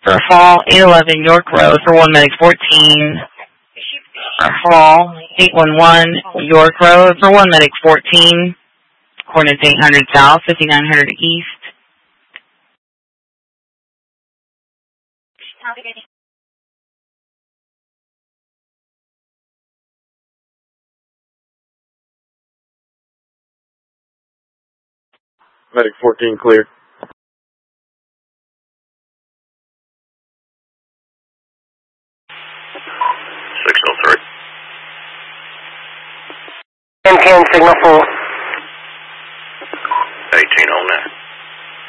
For Hall, 811 York Road for 1 medic 14. For Hall, 811 York Road for 1 medic 14. Coordinates 800 South, 5900 East. Medic 14 cleared. 603. 1010, signal full.